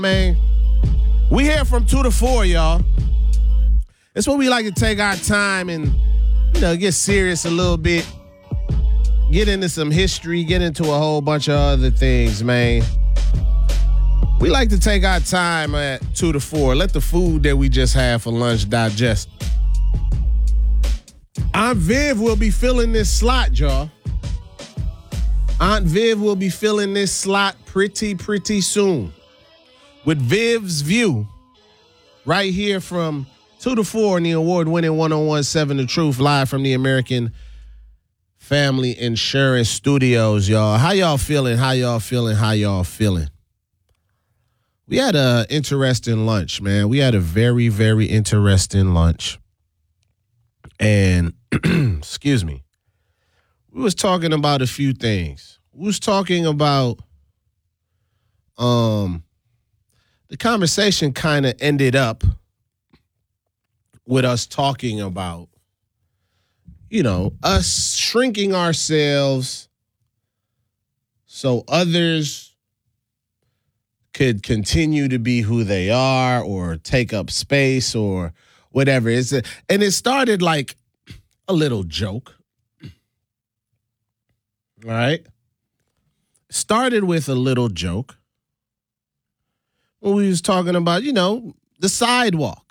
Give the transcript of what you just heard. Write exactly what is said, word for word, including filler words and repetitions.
Man, we here from two to four, y'all. It's when we like to take our time and, you know, get serious a little bit, get into some history, get into a whole bunch of other things, man. We like to take our time at two to four. Let the food that we just had for lunch digest. Aunt Viv will be filling this slot, y'all. Aunt Viv will be filling this slot pretty, pretty soon. With Viv's View, right here from two to four in the award-winning one oh one point seven The Truth, live from the American Family Insurance Studios, y'all. How y'all feeling? How y'all feeling? How y'all feeling? We had an interesting lunch, man. We had a very, very interesting lunch. And, excuse me, we was talking about a few things. We was talking about, um, the conversation kind of ended up with us talking about, you know, us shrinking ourselves so others could continue to be who they are or take up space or whatever. It's a, and it started like a little joke. All right. Started with a little joke. When we was talking about, you know, the sidewalk.